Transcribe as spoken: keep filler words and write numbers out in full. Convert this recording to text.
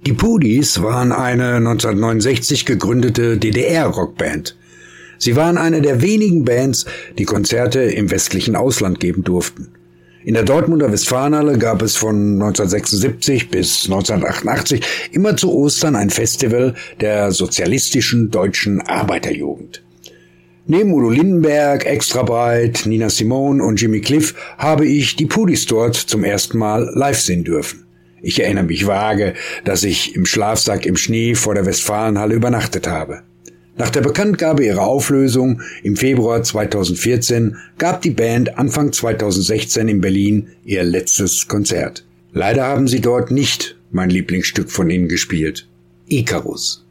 Die Pudis waren eine neunzehnhundertneunundsechzig gegründete D D R-Rockband. Sie waren eine der wenigen Bands, die Konzerte im westlichen Ausland geben durften. In der Dortmunder Westfalenhalle gab es von neunzehnhundertsechsundsiebzig bis neunzehnhundertachtundachtzig immer zu Ostern ein Festival der sozialistischen deutschen Arbeiterjugend. Neben Udo Lindenberg, Extra Breit, Nina Simone und Jimmy Cliff habe ich die Pudis dort zum ersten Mal live sehen dürfen. Ich erinnere mich vage, dass ich im Schlafsack im Schnee vor der Westfalenhalle übernachtet habe. Nach der Bekanntgabe ihrer Auflösung im Februar zweitausendvierzehn gab die Band Anfang zweitausendsechzehn in Berlin ihr letztes Konzert. Leider haben sie dort nicht mein Lieblingsstück von ihnen gespielt, Icarus.